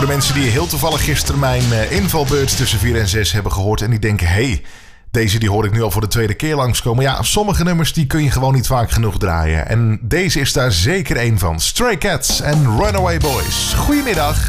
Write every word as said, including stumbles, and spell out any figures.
Voor de mensen die heel toevallig gisteren mijn uh, invalbeurts tussen vier en zes hebben gehoord en die denken, hé, hey, deze die hoor ik nu al voor de tweede keer langskomen. Ja, sommige nummers die kun je gewoon niet vaak genoeg draaien. En deze is daar zeker één van. Stray Cats en Runaway Boys. Goedemiddag.